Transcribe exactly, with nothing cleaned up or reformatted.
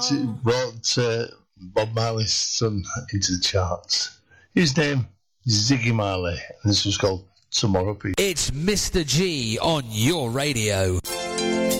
brought, brought uh, Bob Marley's son into the charts. His name is Ziggy Marley, and this was called Tomorrow People. It's Mister G on your radio.